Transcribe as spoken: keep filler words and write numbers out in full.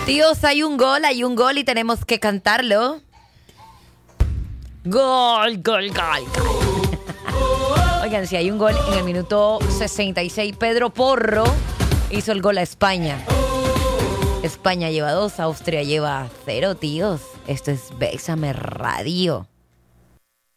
Tíos, hay un gol, hay un gol y tenemos que cantarlo. Gol, gol, gol, gol. Oigan, si hay un gol en el minuto sesenta y seis, Pedro Porro hizo el gol a España. España lleva dos, Austria lleva cero, tíos. Esto es Bésame Radio.